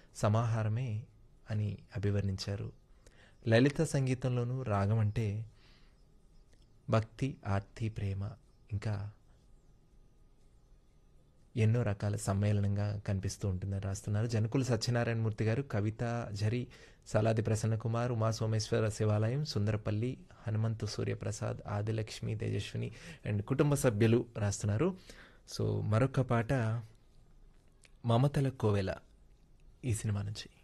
సమాహారమే అని అభివర్ణించారు. లలిత సంగీతంలోనూ రాగం అంటే భక్తి, ఆర్తి, ప్రేమ ఇంకా ఎన్నో రకాల సమ్మేళనంగా కనిపిస్తూ ఉంటుందని రాస్తున్నారు. జనకుల సత్యనారాయణ మూర్తి గారు, కవిత జరి, సలాది ప్రసన్నకుమార్, ఉమా సోమేశ్వర శివాలయం, సుందరపల్లి, హనుమంతు సూర్యప్రసాద్, ఆదిలక్ష్మి, తేజస్విని అండ్ కుటుంబ సభ్యులు రాస్తున్నారు. సో మరొక పాట మమతల కోవెల ఈ సినిమా నుంచి.